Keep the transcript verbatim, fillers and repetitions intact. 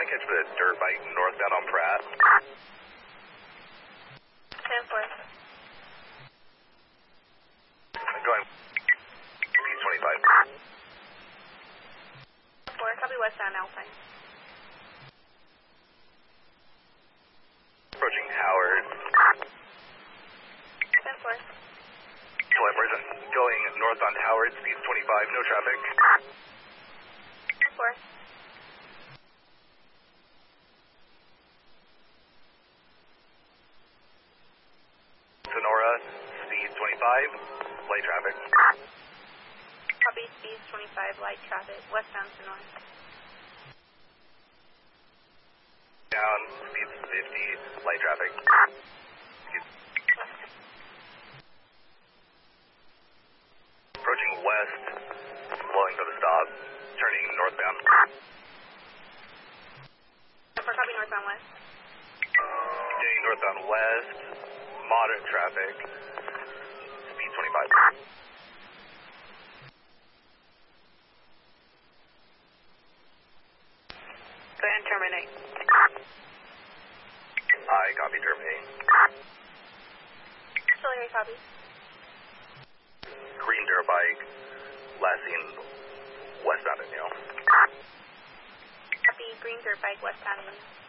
to catch the dirt bike northbound on Pratt. ten four. I'm going speed twenty-five. four, copy westbound Alpine. Approaching Howard. ten four. Clippers going northbound Howard, speed twenty-five, no traffic. ten four. Sonora, speed twenty-five, light traffic. Copy, speed twenty-five, light traffic, westbound Sonora. Down, speed fifty, light traffic. Approaching west, slowing for the stop, turning northbound. ten four, copy northbound west. Continuing northbound west, moderate traffic, speed twenty-five. Go ahead and terminate. I copy, terminate. Auxiliary copy. Green dirt bike, last seen westbound at Neil. Copy, green dirt bike, westbound.